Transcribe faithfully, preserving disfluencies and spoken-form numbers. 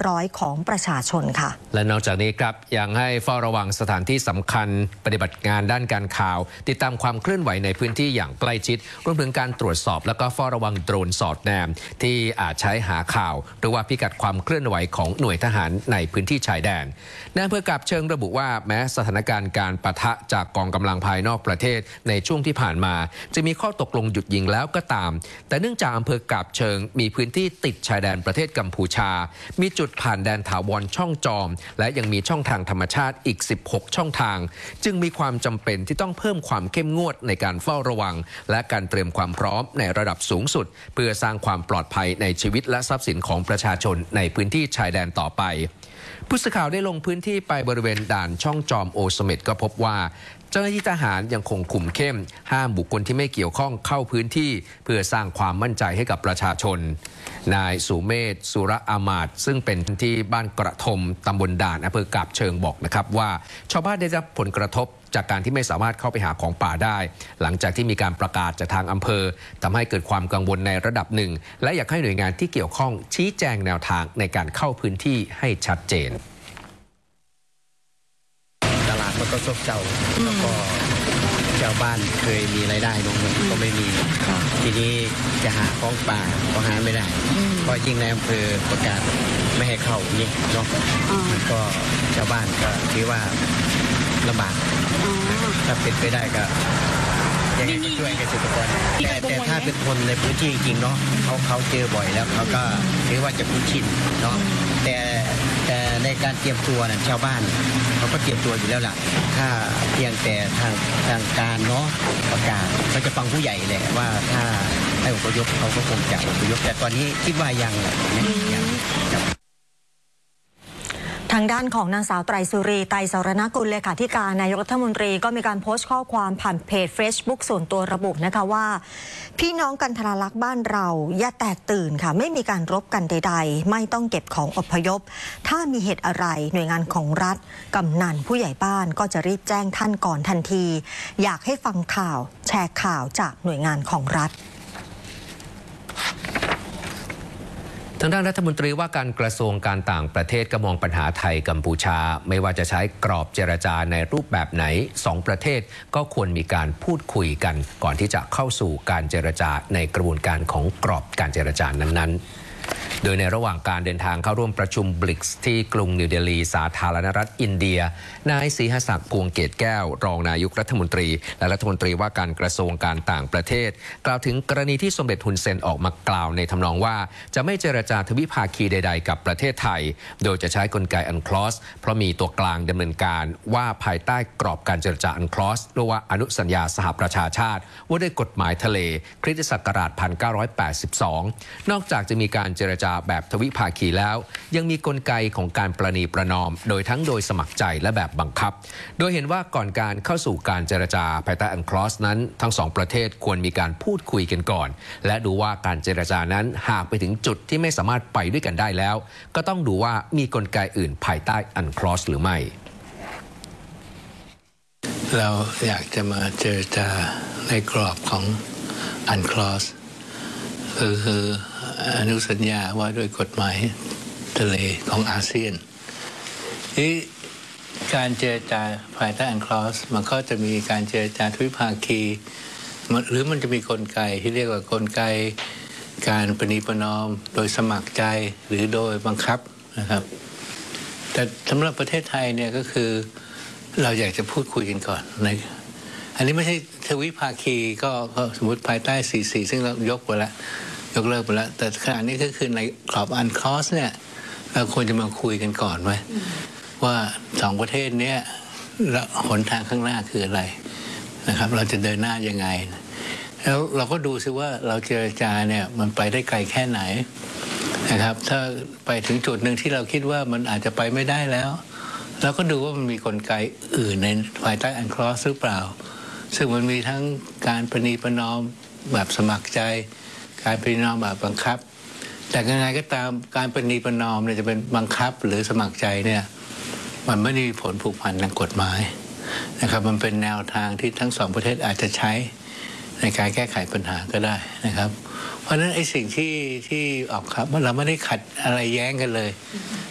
ร้อยของประชาชนค่ะและนอกจากนี้ครับยังให้เฝ้าระวังสถานที่สำคัญปฏิบัติงานด้านการข่าวติดตามความเคลื่อนไหวในพื้นที่อย่างใกล้ชิดรวมถึงการตรวจสอบและก็เฝ้าระวังโดรนสอดแนมที่อาจใช้หาข่าวหรือว่าพิกัดความเคลื่อนไหวของหน่วยทหารในพื้นที่ชายแดนนายอำเภอกาบเชิงระบุว่าแม้สถานการณ์การปะทะจากกองกำลังภายนอกประเทศในช่วงที่ผ่านมาจะมีข้อตกลงหยุดยิงแล้วก็ตามแต่เนื่องจากอำเภอกาบเชิงมีพื้นที่ติดชายแดนประเทศกัมพูชามีจุดผ่านแดนถาวรช่องจอมและยังมีช่องทางธรรมชาติอีกสิบหกช่องทางจึงมีความจำเป็นที่ต้องเพิ่มความเข้มงวดในการเฝ้าระวังและการเตรียมความพร้อมในระดับสูงสุดเพื่อสร้างความปลอดภัยในชีวิตและทรัพย์สินของประชาชนในพื้นที่ชายแดนต่อไปผู้สื่อข่าวได้ลงพื้นที่ไปบริเวณด่านช่องจอมโอเสเม็ดก็พบว่าเจ้าหน้าที่ทหารยังคงคุมเข้มห้ามบุคคลที่ไม่เกี่ยวข้องเข้าพื้นที่เพื่อสร้างความมั่นใจให้กับประชาชนนายสุเมธสุระอามาตย์ซึ่งเป็นที่บ้านกระทมตำบลด่านอำเภอกาบเชิงบอกนะครับว่าชาวบ้านได้รับผลกระทบจากการที่ไม่สามารถเข้าไปหาของป่าได้หลังจากที่มีการประกาศจากทางอำเภอทำให้เกิดความกังวลในระดับหนึ่งและอยากให้หน่วยงานที่เกี่ยวข้องชี้แจงแนวทางในการเข้าพื้นที่ให้ชัดเจนตลาดมันก็ซบเซาแล้วก็ชาวบ้านเคยมีรายได้ลงมันก็ไม่มีทีนี้จะหาของป่าก็หาไม่ได้เพราะจริงในอำเภอประกาศไม่ให้เข้านี่เนาะมันก็ชาวบ้านก็คิดว่าลำบากถ้าเป็นไปได้ก็ยังไงก็ช่วยเกษตรกรแต่แต่ถ้าเป็นคนในพื้นที่จริงเนาะเขาเขาเจอบ่อยแล้วเขาก็ถือว่าจะคุ้นชินเนาะแต่แต่ในการเตรียมตัวเนี่ยชาวบ้านเขาก็เตรียมตัวอยู่แล้วล่ะถ้าเพียงแต่ทางทางการเนาะประกาศเขาจะฟังผู้ใหญ่แหละว่าถ้าให้อพยพเขาก็คงจะอพยพแต่ตอนนี้คิดว่ายังยังทางด้านของนางสาวไตรสุรีไตรสรณกุลเลขาธิการนายกรัฐมนตรีก็มีการโพสต์ข้อความผ่านเพจ Facebook ส่วนตัวระบุนะคะว่าพี่น้องกันทรลักษณ์บ้านเราอย่าแตกตื่นค่ะไม่มีการรบกันใดๆไม่ต้องเก็บของอพยพถ้ามีเหตุอะไรหน่วยงานของรัฐกำนันผู้ใหญ่บ้านก็จะรีบแจ้งท่านก่อนทันทีอยากให้ฟังข่าวแชร์ข่าวจากหน่วยงานของรัฐทางด้านรัฐมนตรีว่าการกระทรวงการต่างประเทศก็มองปัญหาไทยกัมพูชาไม่ว่าจะใช้กรอบเจรจาในรูปแบบไหนสองประเทศก็ควรมีการพูดคุยกันก่อนที่จะเข้าสู่การเจรจาในกระบวนการของกรอบการเจรจานั้นๆโดยในระหว่างการเดินทางเข้าร่วมประชุม บริกส์ ที่กรุงนิวเดลีสาธารณรัฐอินเดียนายศรีหศักดิ์พวงเกตแก้วรองนายกรัฐมนตรีและรัฐมนตรีว่าการกระทรวงการต่างประเทศกล่าวถึงกรณีที่สมเด็จฮุนเซนออกมากล่าวในทำนองว่าจะไม่เจรจาทวิภาคีใดๆกับประเทศไทยโดยจะใช้กลไกอันคลอสเพราะมีตัวกลางดำเนินการว่าภายใต้กรอบการเจรจาอันคลอสหรือว่าอนุสัญญาสหประชาชาติว่าด้วยกฎหมายทะเลคริสตศักราชหนึ่งพันเก้าร้อยแปดสิบสองนอกจากจะมีการเจรจาแบบทวิภาคีแล้วยังมีกลไกของการประนีประนอมโดยทั้งโดยสมัครใจและแบบบังคับโดยเห็นว่าก่อนการเข้าสู่การเจรจาภายใต้อันคลอสนั้นทั้งสองประเทศควรมีการพูดคุยกันก่อนและดูว่าการเจรจานั้นหากไปถึงจุดที่ไม่สามารถไปด้วยกันได้แล้วก็ต้องดูว่ามีกลไกอื่นภายใต้อันคลอสหรือไม่เราอยากจะมาเจรจาในกรอบของอันคลอสคืออนุสัญญาว่าด้วยกฎหมายทะเลของอาเซียนที่การเจรจาภายใต้อันคลอสมันก็จะมีการเจรจาทวิภาคีหรือมันจะมีกลไกที่เรียกว่ากลไกการประนีประนอมโดยสมัครใจหรือโดยบังคับนะครับแต่สำหรับประเทศไทยเนี่ยก็คือเราอยากจะพูดคุยกันก่อนนะอันนี้ไม่ใช่ทวิภาคีก็สมมติภายใต้สี่สิบสี่ซึ่งเรายกไปแล้วยกเลิกไปแล้วแต่ขณะนี้ก็คือในกรอบอันคลอสเนี่ยเราควรจะมาคุยกันก่อนไหมว่าสองประเทศนี้หนทางข้างหน้าคืออะไรนะครับเราจะเดินหน้ายังไงแล้วเราก็ดูซิว่าเราเจรจาเนี่ยมันไปได้ไกลแค่ไหนนะครับถ้าไปถึงจุดหนึ่งที่เราคิดว่ามันอาจจะไปไม่ได้แล้วเราก็ดูว่ามันมีกลไกอื่นในภายใต้อันคลอสหรือเปล่าซึ่งมันมีทั้งการประนีประนอมแบบสมัครใจการประนีประนอมแบบบังคับแต่ยังไงก็ตามการประนีประนอมเนี่ยจะเป็นบังคับหรือสมัครใจเนี่ยมันไม่มีผลผูกพันทางกฎหมายนะครับมันเป็นแนวทางที่ทั้งสองประเทศอาจจะใช้ในการแก้ไขปัญหาก็ได้นะครับเพราะฉะนั้นไอ้สิ่งที่ที่ออกครับเราไม่ได้ขัดอะไรแย้งกันเลย